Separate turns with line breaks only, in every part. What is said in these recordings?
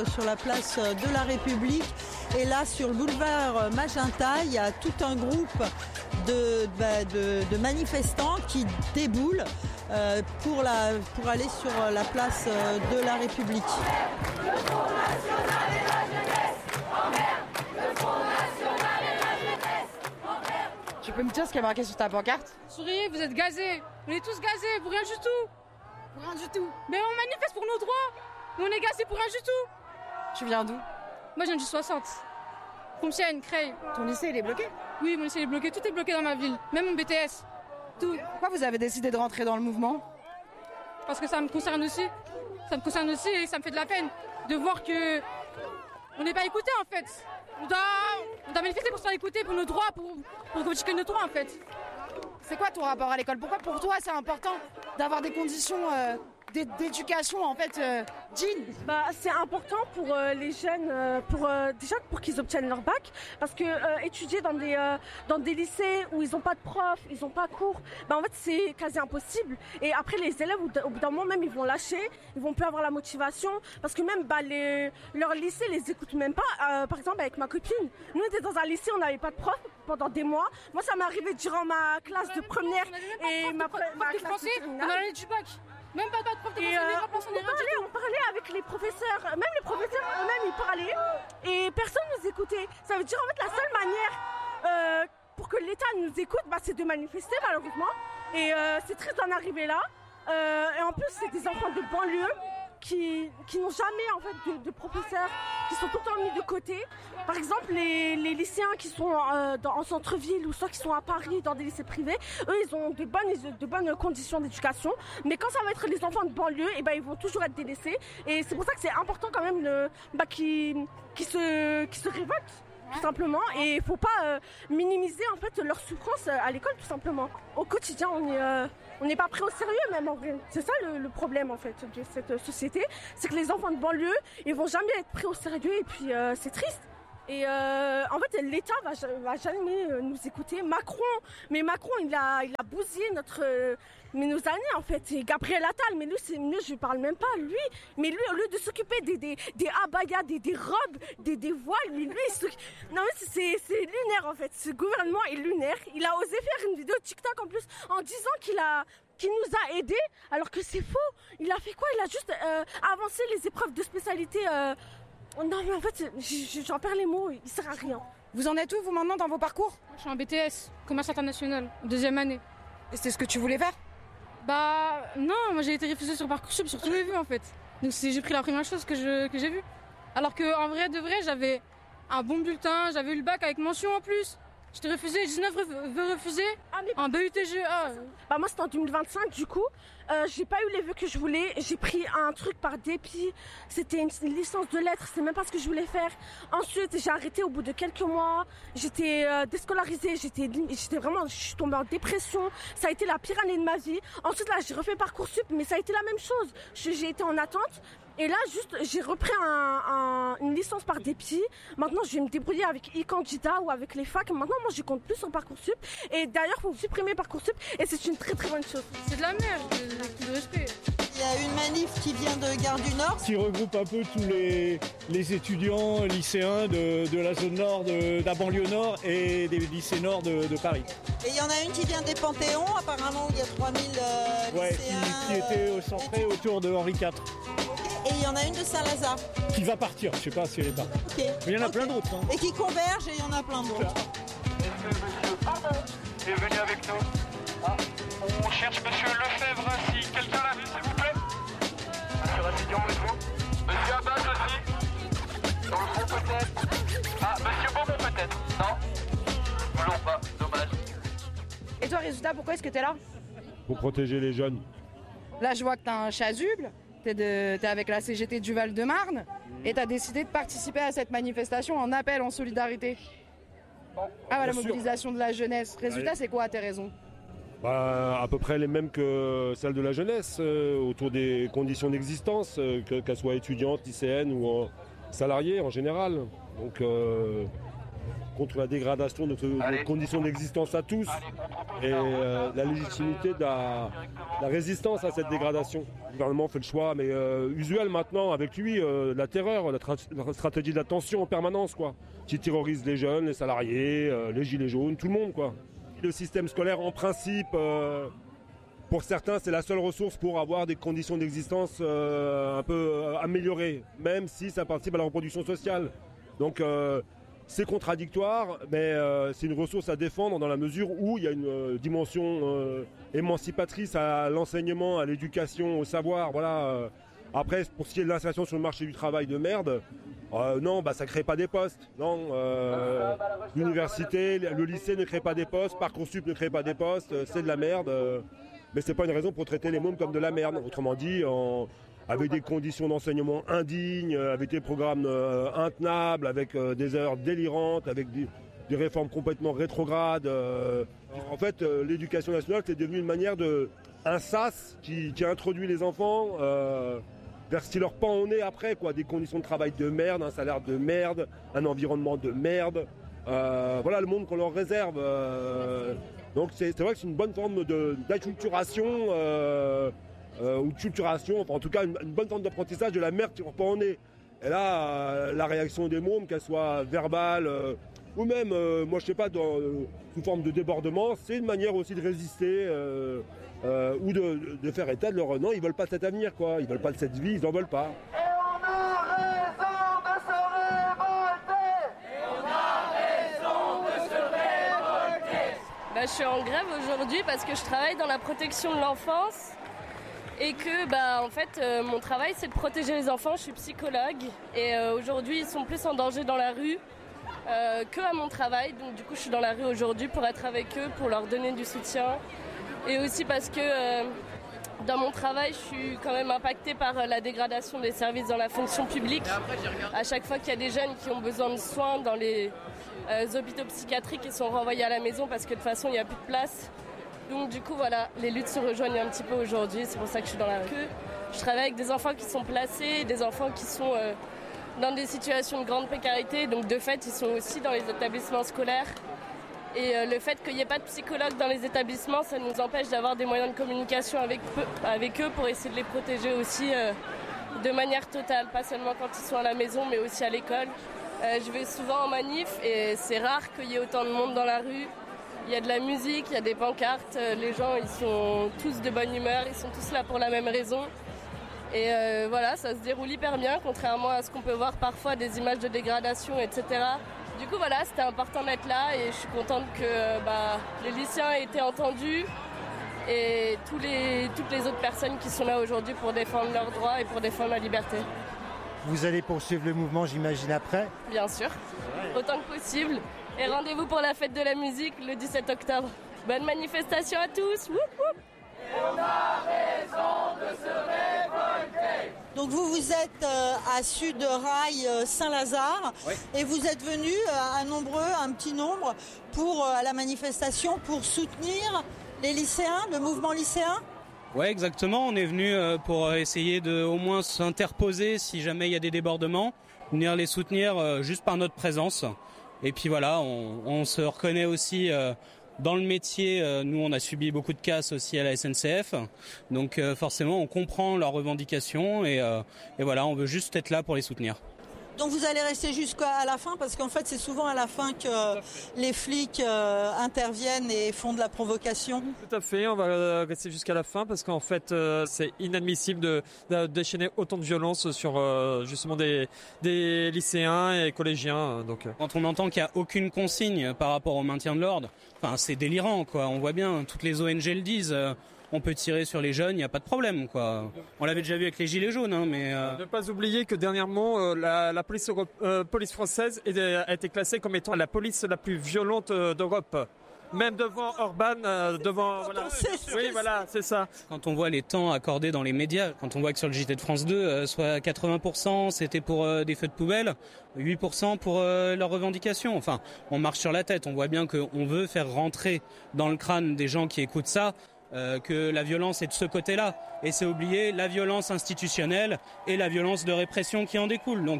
sur la place de la République. Et là, sur le boulevard Magenta, il y a tout un groupe de manifestants qui déboulent pour aller sur la place de la République.
Le Front National et la jeunesse en merde. Le Front National et la jeunesse en merde.
Tu peux me dire ce qu'il y a marqué sur ta pancarte?
Souriez, vous êtes gazés. On est tous gazés pour rien du tout.
Pour rien du tout.
Mais on manifeste pour nos droits. Mais on est gazés pour rien du tout.
Tu viens d'où?
Moi, je viens du 60. Compiègne, Creil.
Ton lycée, il est bloqué?
Oui, mon lycée est bloqué. Tout est bloqué dans ma ville. Même mon BTS. Tout.
Pourquoi vous avez décidé de rentrer dans le mouvement?
Parce que ça me concerne aussi. Ça me concerne aussi et ça me fait de la peine de voir que on n'est pas écouté en fait. On doit manifester pour se faire écouter, pour nos droits, pour revendiquer nos droits en fait.
C'est quoi ton rapport à l'école? Pourquoi pour toi c'est important d'avoir des conditions d'éducation en fait dignes?
C'est important pour les jeunes, déjà pour qu'ils obtiennent leur bac, parce que étudier dans des lycées où ils n'ont pas de profs, ils n'ont pas cours, en fait c'est quasi impossible. Et après les élèves au bout d'un moment même ils vont lâcher, ils vont plus avoir la motivation, parce que même leur lycée les écoute même pas. Par exemple avec ma copine, nous on était dans un lycée, on n'avait pas de prof pendant des mois. Moi ça m'est arrivé durant ma classe de première et ma classe
français,
de terminale.
on allait du bac. Même pas de prof de
français, on parlait avec les professeurs, même les professeurs eux-mêmes ils parlaient et personne nous écoutait. Ça veut dire en fait la seule manière pour que l'État nous écoute, c'est de manifester malheureusement. Et c'est triste d'en arriver là. Et en plus c'est des enfants de banlieue qui n'ont jamais en fait de professeurs, qui sont tout le temps mis de côté. Par exemple les lycéens qui sont en centre-ville ou soit qui sont à Paris dans des lycées privés, eux ils ont de bonnes conditions d'éducation, mais quand ça va être les enfants de banlieue, ils vont toujours être délaissés. Et c'est pour ça que c'est important quand même qu'ils se révoltent tout simplement, et il faut pas minimiser en fait leur souffrance à l'école tout simplement. Au quotidien on n'est pas pris au sérieux même en vrai. C'est ça le problème en fait de cette société, c'est que les enfants de banlieue ils vont jamais être pris au sérieux et puis c'est triste. Et en fait l'État va jamais nous écouter. Macron il a bousillé nos années en fait. Et Gabriel Attal, mais lui c'est mieux, je parle même pas lui. Mais lui au lieu de s'occuper des abayas, des robes, des voiles, lui non mais c'est lunaire en fait. Ce gouvernement est lunaire. Il a osé faire une vidéo TikTok en plus en disant qu'il nous a aidés, alors que c'est faux. Il a fait quoi? Il a juste avancé les épreuves de spécialité. Non mais en fait, j'en perds les mots, il sert à rien.
Vous en êtes où vous maintenant dans vos parcours?
Je suis en BTS, commerce international, deuxième année.
Et c'est ce que tu voulais faire?
Non, moi j'ai été refusée sur Parcoursup, sur tous les vues en fait. Donc j'ai pris la première chose que j'ai vue. Alors qu'en vrai de vrai, j'avais un bon bulletin, j'avais eu le bac avec mention en plus. J'étais refusée, 19 vœux refusés en BUTG.
Moi c'était en 2025 du coup. J'ai pas eu les vœux que je voulais. J'ai pris un truc par dépit. C'était une licence de lettres, c'est même pas ce que je voulais faire. Ensuite j'ai arrêté au bout de quelques mois. J'étais déscolarisée, je suis tombée en dépression. Ça a été la pire année de ma vie. Ensuite là j'ai refait Parcoursup, mais ça a été la même chose. J'ai été en attente. Et là, juste, j'ai repris une licence par dépit. Maintenant, je vais me débrouiller avec e-candidat ou avec les facs. Maintenant, moi, je compte plus sur Parcoursup. Et d'ailleurs, il faut supprimer Parcoursup. Et c'est une très, très bonne chose.
C'est de la merde, de respect.
Il y a une manif qui vient de Gare du Nord.
Qui regroupe un peu tous les étudiants lycéens de la zone nord, de la banlieue nord et des lycées nord de Paris.
Et il y en a une qui vient des Panthéons, apparemment, où il y a 3000 lycéens.
Qui était centrée autour de Henri IV.
Et il y en a une de Saint-Lazare.
Qui va partir, je sais pas si elle est partie.
Okay.
Mais il y en a plein d'autres.
Et qui convergent, et il y en a plein d'autres.
Est-ce que monsieur Pardon est venu avec nous? On cherche monsieur Lefebvre, si quelqu'un l'a vu, s'il vous plaît. Monsieur Rassignon, êtes-vous? Monsieur Abbas aussi? Dans le fond peut-être? Monsieur Beaumont peut-être? Non? Toujours pas, dommage.
Et toi, résultat, pourquoi est-ce que t'es là?
Pour protéger les jeunes.
Là, je vois que t'as un chasuble. T'es avec la CGT du Val-de-Marne et t'as décidé de participer à cette manifestation en appel en solidarité à la mobilisation de la jeunesse. Résultat, c'est quoi tes raisons?
À peu près les mêmes que celles de la jeunesse, autour des conditions d'existence, qu'elles soient étudiantes, lycéennes ou salariées en général. Donc contre la dégradation de notre condition d'existence à tous et la légitimité de la résistance à cette dégradation. Le gouvernement fait le choix, mais usuel maintenant, avec lui, la terreur, la stratégie de la tension en permanence, quoi, qui terrorise les jeunes, les salariés, les gilets jaunes, tout le monde, quoi. Le système scolaire, en principe, pour certains, c'est la seule ressource pour avoir des conditions d'existence un peu améliorées, même si ça participe à la reproduction sociale. Donc c'est contradictoire, mais c'est une ressource à défendre dans la mesure où il y a une dimension émancipatrice à l'enseignement, à l'éducation, au savoir. Voilà. Après, pour ce qui est de l'insertion sur le marché du travail de merde, non, ça ne crée pas des postes. Non, l'université, le lycée ne crée pas des postes, Parcoursup ne crée pas des postes, c'est de la merde. Mais ce n'est pas une raison pour traiter les mômes comme de la merde. Autrement dit, avec des conditions d'enseignement indignes, avec des programmes intenables, avec des heures délirantes, avec des réformes complètement rétrogrades. En fait, l'éducation nationale, c'est devenu une manière un sas qui introduit les enfants vers ce qui leur pend au nez après, quoi. Des conditions de travail de merde, un salaire de merde, un environnement de merde. Voilà le monde qu'on leur réserve. Donc c'est vrai que c'est une bonne forme d'acculturation ou de culturation, enfin en tout cas une bonne forme d'apprentissage de la merde qui leur pend au nez. Et là, la réaction des mômes, qu'elle soit verbale ou même, moi je sais pas, sous forme de débordement, c'est une manière aussi de résister ou de faire état de leur... Non, ils veulent pas cet avenir, quoi. Ils veulent pas de cette vie, ils en veulent pas.
Et on a raison de se révolter. Et on a raison de se révolter.
Je suis en grève aujourd'hui parce que je travaille dans la protection de l'enfance et que en fait mon travail c'est de protéger les enfants. Je suis psychologue et aujourd'hui ils sont plus en danger dans la rue que à mon travail. Donc du coup je suis dans la rue aujourd'hui pour être avec eux, pour leur donner du soutien et aussi parce que dans mon travail je suis quand même impactée par la dégradation des services dans la fonction publique. À chaque fois qu'il y a des jeunes qui ont besoin de soins dans les hôpitaux psychiatriques, ils sont renvoyés à la maison parce que de toute façon il n'y a plus de place. Donc du coup voilà, les luttes se rejoignent un petit peu aujourd'hui, c'est pour ça que je suis dans la rue. Je travaille avec des enfants qui sont placés, des enfants qui sont dans des situations de grande précarité, donc de fait ils sont aussi dans les établissements scolaires. Et le fait qu'il n'y ait pas de psychologue dans les établissements, ça nous empêche d'avoir des moyens de communication avec eux pour essayer de les protéger aussi de manière totale, pas seulement quand ils sont à la maison mais aussi à l'école. Je vais souvent en manif et c'est rare qu'il y ait autant de monde dans la rue. Il y a de la musique, il y a des pancartes, les gens ils sont tous de bonne humeur, ils sont tous là pour la même raison. Et voilà, ça se déroule hyper bien, contrairement à ce qu'on peut voir parfois des images de dégradation, etc. Du coup voilà, c'était important d'être là et je suis contente que les lycéens aient été entendus et toutes les autres personnes qui sont là aujourd'hui pour défendre leurs droits et pour défendre la liberté.
Vous allez poursuivre le mouvement, j'imagine, après ?
Bien sûr, autant que possible. Et rendez-vous pour la fête de la musique le 17 octobre. Bonne manifestation à tous. Woup, woup.
Et on a raison de se révolter.
Donc vous êtes à Sud Rail Saint-Lazare et vous êtes venus un petit nombre pour la manifestation pour soutenir les lycéens, le mouvement lycéen.
Ouais, exactement. On est venu pour essayer de au moins s'interposer si jamais il y a des débordements, venir les soutenir juste par notre présence. Et puis voilà, on se reconnaît aussi dans le métier. Nous, on a subi beaucoup de casse aussi à la SNCF. Donc forcément, on comprend leurs revendications et voilà, on veut juste être là pour les soutenir.
Donc vous allez rester jusqu'à la fin parce qu'en fait c'est souvent à la fin que les flics interviennent et font de la provocation.
Tout à fait, on va rester jusqu'à la fin parce qu'en fait c'est inadmissible de déchaîner autant de violence sur justement des lycéens et collégiens. Donc.
Quand on entend qu'il n'y a aucune consigne par rapport au maintien de l'ordre, c'est délirant, quoi. On voit bien, toutes les ONG le disent. On peut tirer sur les jeunes, il n'y a pas de problème, quoi. On l'avait déjà vu avec les gilets jaunes, mais...
Ne pas oublier que dernièrement, la police française a été classée comme étant la police la plus violente d'Europe. Même devant Orban, Voilà. Oui, voilà, c'est ça.
Quand on voit les temps accordés dans les médias, quand on voit que sur le JT de France 2, soit 80% c'était pour des feux de poubelle, 8% pour leurs revendications. Enfin, on marche sur la tête. On voit bien qu'on veut faire rentrer dans le crâne des gens qui écoutent ça que la violence est de ce côté-là. Et c'est oublier la violence institutionnelle et la violence de répression qui en découle. Donc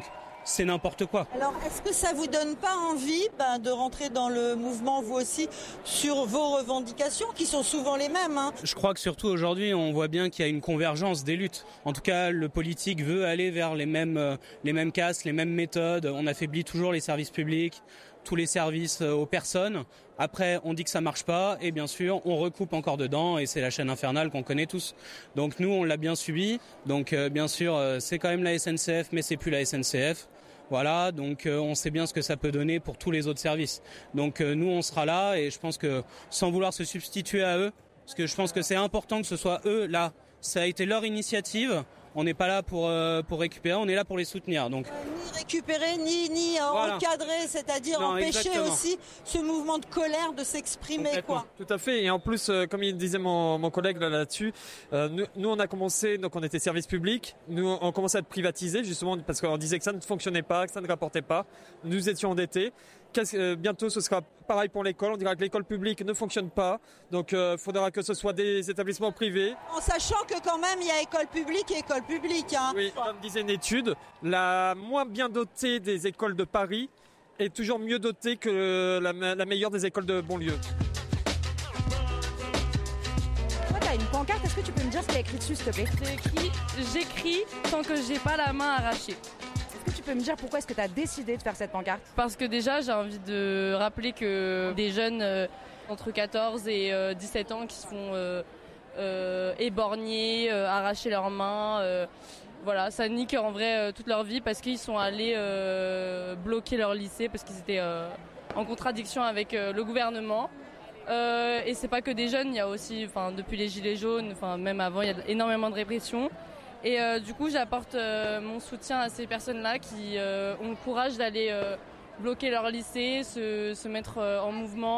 c'est n'importe quoi.
Alors, est-ce que ça vous donne pas envie de rentrer dans le mouvement, vous aussi, sur vos revendications, qui sont souvent les mêmes, hein?
Je crois que surtout aujourd'hui, on voit bien qu'il y a une convergence des luttes. En tout cas, le politique veut aller vers les mêmes casques, les mêmes méthodes. On affaiblit toujours les services publics, tous les services aux personnes. Après, on dit que ça marche pas, et bien sûr, on recoupe encore dedans, et c'est la chaîne infernale qu'on connaît tous. Donc nous, on l'a bien subi. Donc bien sûr, c'est quand même la SNCF, mais c'est plus la SNCF. Voilà, donc on sait bien ce que ça peut donner pour tous les autres services. Donc nous, on sera là, et je pense que sans vouloir se substituer à eux, parce que je pense que c'est important que ce soit eux là. Ça a été leur initiative. On n'est pas là pour récupérer, on est là pour les soutenir. Donc.
Ni récupérer, ni encadrer, c'est-à-dire empêcher
exactement.
aussi ce mouvement de colère de s'exprimer, quoi.
Tout à fait. Et en plus, comme il disait mon collègue là-dessus, nous on a commencé, donc on était service public. Nous on commençait à être privatisé justement parce qu'on disait que ça ne fonctionnait pas, que ça ne rapportait pas. Nous étions endettés. Bientôt ce sera pareil pour l'école, on dira que l'école publique ne fonctionne pas, donc il faudra que ce soit des établissements privés.
En sachant que quand même il y a école publique et école publique. Hein.
Oui, comme disait une étude, la moins bien dotée des écoles de Paris est toujours mieux dotée que la meilleure des écoles de banlieue.
Toi t'as une pancarte, est-ce que tu peux me dire ce qu'il y a écrit dessus s'il te plaît?
J'écris tant que j'ai pas la main arrachée.
Est-ce que tu peux me dire pourquoi est-ce que tu as décidé de faire cette pancarte?
Parce que déjà, j'ai envie de rappeler que des jeunes entre 14 et 17 ans qui se font éborgner, arracher leurs mains, voilà, ça nique en vrai toute leur vie parce qu'ils sont allés bloquer leur lycée parce qu'ils étaient en contradiction avec le gouvernement. Et c'est pas que des jeunes, il y a aussi, depuis les gilets jaunes, même avant, il y a énormément de répression. Et du coup, j'apporte mon soutien à ces personnes-là qui ont le courage d'aller bloquer leur lycée, se mettre en mouvement.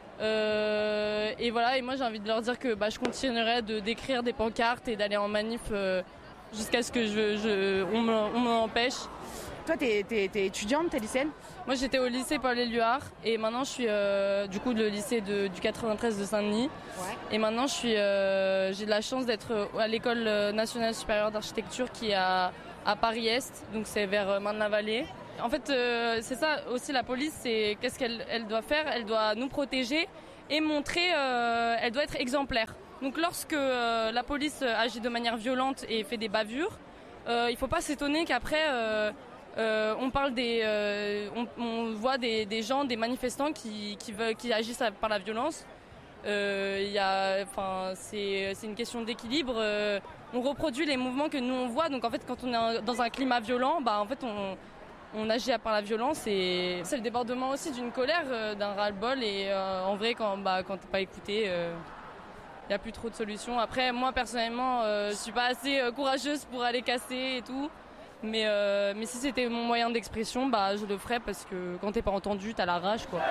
Et voilà, et moi j'ai envie de leur dire que je continuerai d'écrire des pancartes et d'aller en manif jusqu'à ce que on m'empêche.
Toi, t'es étudiante, t'es lycéenne?
Moi, j'étais au lycée Paul-Éluard et maintenant je suis du coup le lycée du 93 de Saint-Denis. Ouais. Et maintenant, j'ai de la chance d'être à l'école nationale supérieure d'architecture qui est à Paris-Est, donc c'est vers Marne-la-Vallée. En fait, c'est ça aussi la police, c'est qu'est-ce qu'elle doit faire? Elle doit nous protéger et montrer, elle doit être exemplaire. Donc lorsque la police agit de manière violente et fait des bavures, il ne faut pas s'étonner qu'après on parle on voit des gens, des manifestants qui agissent par la violence. C'est une question d'équilibre. On reproduit les mouvements que nous on voit. Donc en fait, quand on est dans un climat violent, en fait on agit par la violence et c'est le débordement aussi d'une colère, d'un ras-le-bol. Et en vrai, quand t'es pas écouté, il n'y a plus trop de solutions. Après, moi personnellement, je suis pas assez courageuse pour aller casser et tout. Mais si c'était mon moyen d'expression, je le ferais parce que quand t'es pas entendu, t'as la rage, quoi.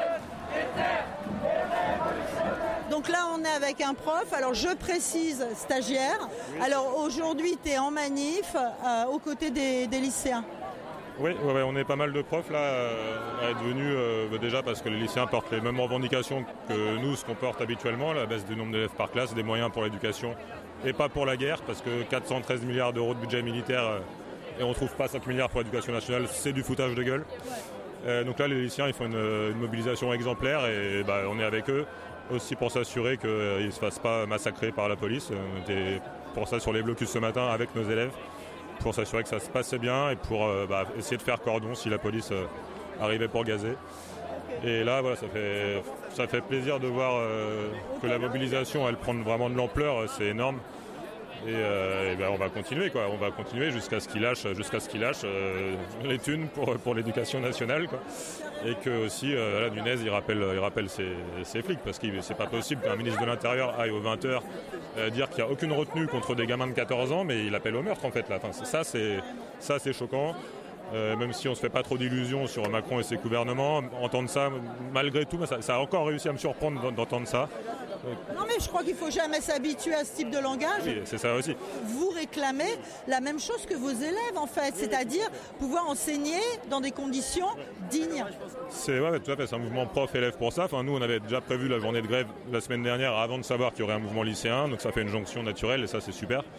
Donc là, on est avec un prof. Alors, je précise, stagiaire. Oui. Alors, aujourd'hui, tu es en manif aux côtés des lycéens.
Oui, on est pas mal de profs là à être venus déjà parce que les lycéens portent les mêmes revendications que nous, ce qu'on porte habituellement, la baisse du nombre d'élèves par classe, des moyens pour l'éducation et pas pour la guerre, parce que 413 milliards d'euros de budget militaire et on ne trouve pas 5 milliards pour l'éducation nationale, c'est du foutage de gueule. Donc là, les lycéens, ils font une mobilisation exemplaire et on est avec eux aussi pour s'assurer qu'ils ne se fassent pas massacrer par la police. On était pour ça sur les blocus ce matin avec nos élèves, pour s'assurer que ça se passait bien et pour essayer de faire cordon si la police arrivait pour gazer. Et là, voilà, ça fait plaisir de voir que la mobilisation, elle prend vraiment de l'ampleur, c'est énorme. Et on va continuer, quoi. On va continuer jusqu'à ce qu'ils lâchent les thunes pour l'éducation nationale, quoi. Et que aussi, Nunez, il rappelle ses flics, parce que c'est pas possible qu'un ministre de l'Intérieur aille aux 20h dire qu'il n'y a aucune retenue contre des gamins de 14 ans, mais il appelle au meurtre, en fait, là. Enfin, ça, c'est choquant. Même si on ne se fait pas trop d'illusions sur Macron et ses gouvernements, entendre ça, malgré tout, ça a encore réussi à me surprendre d'entendre ça.
Non, mais je crois qu'il ne faut jamais s'habituer à ce type de langage.
Oui, c'est ça aussi.
Vous réclamez la même chose que vos élèves, en fait, c'est-à-dire pouvoir enseigner dans des conditions dignes.
C'est tout à fait, c'est un mouvement prof-élève pour ça. Enfin, nous, on avait déjà prévu la journée de grève la semaine dernière avant de savoir qu'il y aurait un mouvement lycéen, donc ça fait une jonction naturelle et ça, c'est super.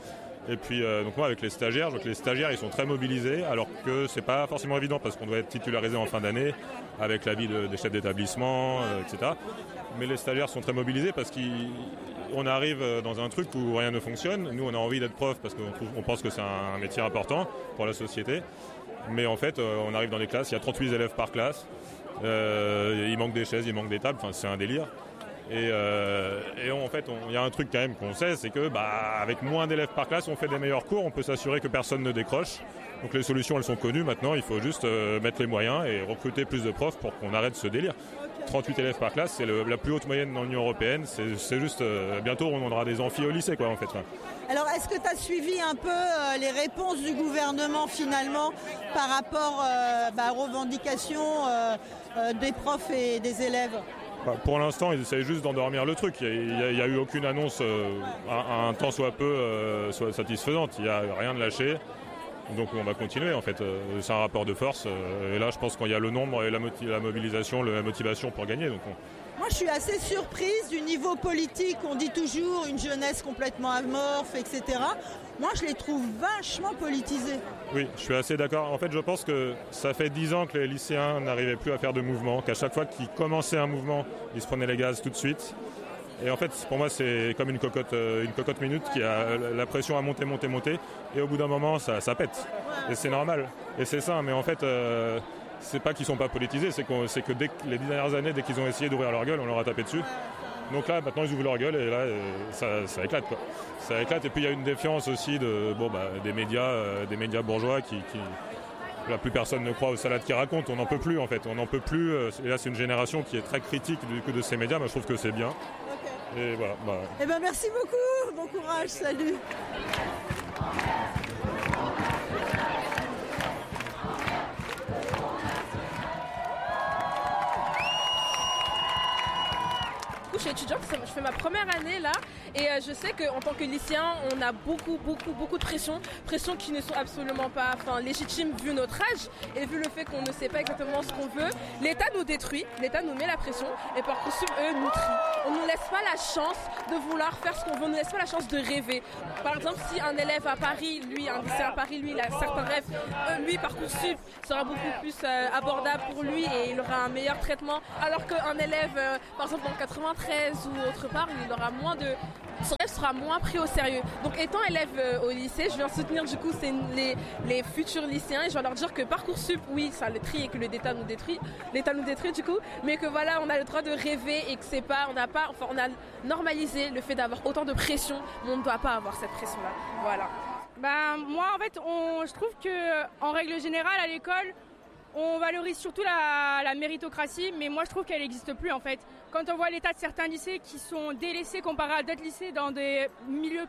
Et puis donc moi avec les stagiaires, je vois que les stagiaires ils sont très mobilisés alors que c'est pas forcément évident parce qu'on doit être titularisé en fin d'année avec l'avis des chefs d'établissement, etc. Mais les stagiaires sont très mobilisés parce qu'on arrive dans un truc où rien ne fonctionne. Nous on a envie d'être prof parce qu'on pense que c'est un métier important pour la société. Mais en fait on arrive dans des classes, il y a 38 élèves par classe, il manque des chaises, il manque des tables, enfin c'est un délire. Et en fait, il y a un truc quand même qu'on sait, c'est que avec moins d'élèves par classe, on fait des meilleurs cours, on peut s'assurer que personne ne décroche. Donc les solutions, elles sont connues maintenant, il faut juste mettre les moyens et recruter plus de profs pour qu'on arrête ce délire. 38 élèves par classe, c'est la plus haute moyenne dans l'Union européenne, c'est juste, bientôt on aura des amphis au lycée quoi en fait.
Alors est-ce que tu as suivi un peu les réponses du gouvernement finalement par rapport aux revendications des profs et des élèves ?
Pour l'instant, ils essayent juste d'endormir le truc. Il n'y a eu aucune annonce un temps soit peu soit satisfaisante. Il n'y a rien de lâché. Donc on va continuer en fait. C'est un rapport de force. Et là, je pense qu'il y a le nombre et la mobilisation, la motivation pour gagner. Donc
Moi, je suis assez surprise du niveau politique. On dit toujours une jeunesse complètement amorphe, etc. Moi, je les trouve vachement politisés.
Oui, je suis assez d'accord. En fait, je pense que ça fait 10 ans que les lycéens n'arrivaient plus à faire de mouvement, qu'à chaque fois qu'ils commençaient un mouvement, ils se prenaient les gaz tout de suite. Et en fait, pour moi, c'est comme une cocotte minute qui a la pression à monter. Et au bout d'un moment, ça pète. Et c'est normal. Et c'est ça. Mais en fait, c'est pas qu'ils sont pas politisés, c'est que dès que les 10 dernières années, dès qu'ils ont essayé d'ouvrir leur gueule, on leur a tapé dessus. Donc là, maintenant, ils ouvrent leur gueule et là, ça éclate, quoi. Ça éclate. Et puis, il y a une défiance aussi des médias bourgeois qui là, plus personne ne croit aux salades qu'ils racontent. On n'en peut plus, en fait. On n'en peut plus. Et là, c'est une génération qui est très critique du coup de ces médias. Mais je trouve que c'est bien. Et voilà.
Eh ben, merci beaucoup. Bon courage. Salut.
Je suis étudiante, je fais ma première année là et je sais qu'en tant que lycéen on a beaucoup de pression qui ne sont absolument pas légitimes vu notre âge et vu le fait qu'on ne sait pas exactement ce qu'on veut. L'État nous détruit, l'État nous met la pression et Parcoursup eux nous trient. On ne nous laisse pas la chance de vouloir faire ce qu'on veut, on ne nous laisse pas la chance de rêver. Par exemple, si un élève à Paris, un lycéen à Paris, il a certains rêves, lui Parcoursup sera beaucoup plus abordable pour lui et il aura un meilleur traitement alors qu'un élève par exemple en 93 ou autre part, son rêve sera moins pris au sérieux. Donc étant élève au lycée, je viens soutenir du coup les futurs lycéens et je vais leur dire que Parcoursup, oui, ça le trie et que l'État nous détruit du coup, mais que voilà, on a le droit de rêver et que on a normalisé le fait d'avoir autant de pression, mais on ne doit pas avoir cette pression-là. Voilà.
Moi en fait, je trouve que en règle générale à l'école, on valorise surtout la méritocratie, mais moi je trouve qu'elle n'existe plus en fait. Quand on voit l'état de certains lycées qui sont délaissés comparé à d'autres lycées dans des milieux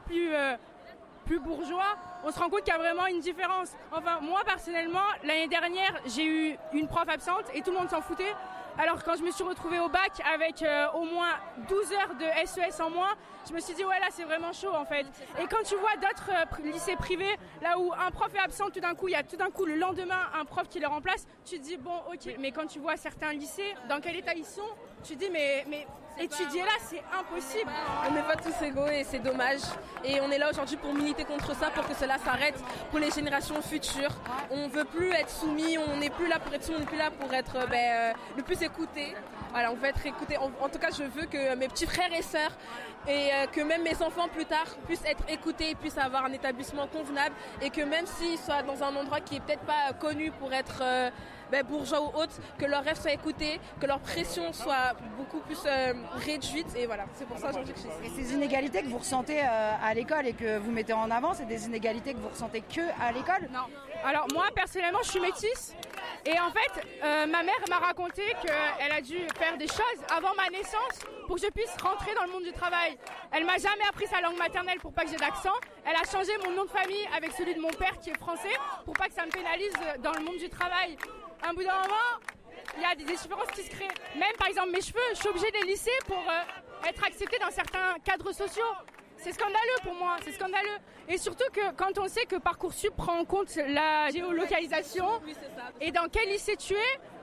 plus bourgeois, on se rend compte qu'il y a vraiment une différence. Enfin, moi personnellement, l'année dernière, j'ai eu une prof absente et tout le monde s'en foutait. Alors quand je me suis retrouvée au bac avec au moins 12 heures de SES en moins, je me suis dit ouais là c'est vraiment chaud en fait. Et quand tu vois d'autres lycées privés, là où un prof est absent tout d'un coup, il y a tout d'un coup le lendemain un prof qui le remplace, tu te dis bon ok. Mais quand tu vois certains lycées, dans quel état ils sont, tu te dis mais étudier là c'est impossible.
On n'est pas tous égaux et c'est dommage. Et on est là aujourd'hui pour militer contre ça, pour que cela s'arrête pour les générations futures. On veut plus être soumis, on n'est plus là pour être soumis, on n'est plus là pour être le plus écouté. Voilà, on veut être écouté. En tout cas, je veux que mes petits frères et sœurs et que même mes enfants plus tard puissent être écoutés, puissent avoir un établissement convenable et que même s'ils soient dans un endroit qui est peut-être pas connu pour être bourgeois ou autres, que leurs rêves soient écoutés, que leur pression soit beaucoup plus réduite et voilà, c'est pour ça aujourd'hui que je suis ici.
Et ces inégalités que vous ressentez à l'école et que vous mettez en avant, c'est des inégalités que vous ressentez que à l'école ?
Non. Alors moi personnellement je suis métisse et en fait ma mère m'a raconté qu'elle a dû faire des choses avant ma naissance pour que je puisse rentrer dans le monde du travail. Elle m'a jamais appris sa langue maternelle pour pas que j'ai d'accent. Elle a changé mon nom de famille avec celui de mon père qui est français pour pas que ça me pénalise dans le monde du travail. À un bout d'un moment, il y a des différences qui se créent. Même par exemple mes cheveux, je suis obligée de les lisser pour être acceptée dans certains cadres sociaux. C'est scandaleux pour moi, c'est scandaleux. Et surtout que quand on sait que Parcoursup prend en compte la géolocalisation et dans quel lycée tu es,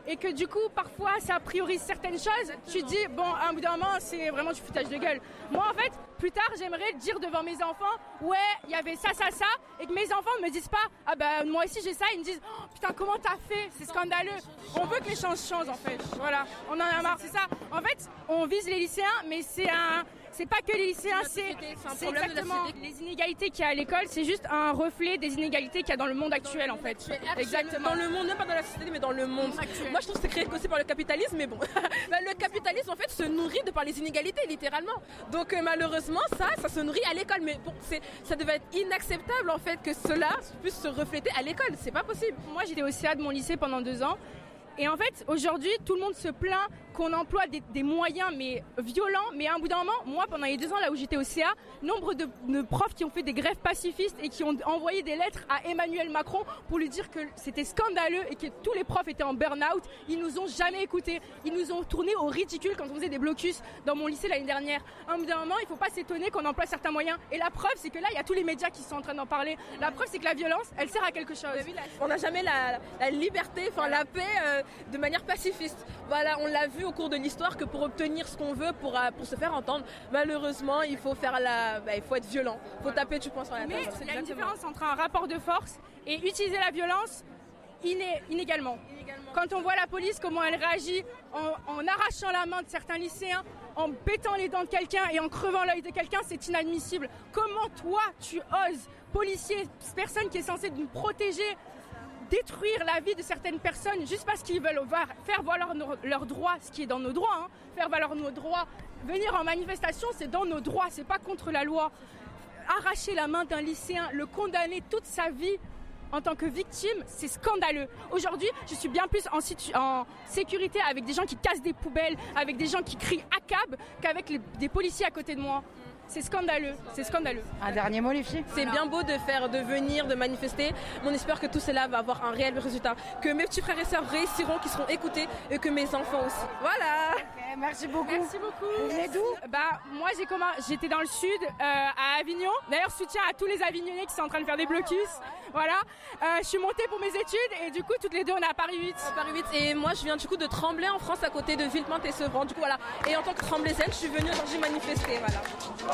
et que du coup parfois ça priorise certaines choses, tu dis bon à un bout d'un moment c'est vraiment du foutage de gueule. Moi en fait plus tard j'aimerais dire devant mes enfants ouais il y avait ça et que mes enfants ne me disent pas ah bah moi aussi j'ai ça, ils me disent oh, putain comment t'as fait, c'est scandaleux. On veut que les choses changent en fait, voilà, on en a marre, c'est ça. En fait on vise les lycéens mais c'est pas que les lycéens, c'est exactement les inégalités qu'il y a à l'école, c'est juste un reflet des inégalités qu'il y a dans le monde actuel en fait.
Exactement. Dans le monde, même pas dans la société, mais dans le monde actuel. Moi je trouve que c'est créé aussi par le capitalisme, mais bon. Le capitalisme en fait se nourrit de par les inégalités, littéralement. Donc malheureusement ça se nourrit à l'école, mais bon, ça devait être inacceptable en fait que cela puisse se refléter à l'école, c'est pas possible.
Moi j'étais au CA de mon lycée pendant 2 ans. Et en fait, aujourd'hui, tout le monde se plaint qu'on emploie des moyens mais violents. Mais à un bout d'un moment, moi, pendant les 2 ans là où j'étais au CA, nombre de profs qui ont fait des grèves pacifistes et qui ont envoyé des lettres à Emmanuel Macron pour lui dire que c'était scandaleux et que tous les profs étaient en burn-out. Ils nous ont jamais écoutés. Ils nous ont tourné au ridicule quand on faisait des blocus dans mon lycée l'année dernière. À un bout d'un moment, il ne faut pas s'étonner qu'on emploie certains moyens. Et la preuve, c'est que là, il y a tous les médias qui sont en train d'en parler. La preuve, c'est que la violence, elle sert à quelque chose.
On n'a jamais la liberté, enfin la paix de manière pacifiste. Voilà, on l'a vu au cours de l'histoire que pour obtenir ce qu'on veut, pour se faire entendre, malheureusement, il faut faire il faut être violent. Il faut taper du poing sur la table.
Mais il y a une différence entre un rapport de force et utiliser la violence inégalement. Quand on voit la police, comment elle réagit en arrachant la main de certains lycéens, en pétant les dents de quelqu'un et en crevant l'œil de quelqu'un, c'est inadmissible. Comment toi, tu oses, policier, personne qui est censée nous protéger, détruire la vie de certaines personnes juste parce qu'ils veulent faire valoir leurs droits, ce qui est dans nos droits, hein. Faire valoir nos droits, venir en manifestation, c'est dans nos droits, c'est pas contre la loi. Arracher la main d'un lycéen, le condamner toute sa vie en tant que victime, c'est scandaleux. Aujourd'hui, je suis bien plus en sécurité avec des gens qui cassent des poubelles, avec des gens qui crient ACAB qu'avec des policiers à côté de moi. C'est scandaleux, c'est scandaleux.
Un dernier mot les filles ?
C'est bien beau de venir, de manifester, mais on espère que tout cela va avoir un réel résultat. Que mes petits frères et sœurs réussiront, qu'ils seront écoutés et que mes enfants aussi. Voilà.
Okay, merci beaucoup.
Merci beaucoup.
Vous venez d'où ?
Moi j'étais dans le sud, à Avignon. D'ailleurs soutien à tous les Avignonnais qui sont en train de faire des blocus. Voilà. Je suis montée pour mes études et du coup toutes les deux on est à Paris 8.
Paris 8 et moi je viens du coup de Tremblay en France à côté de Villepinte et Sevran. Du coup voilà. Et en tant que Tremblaysienne, je suis venue aujourd'hui manifester. Voilà.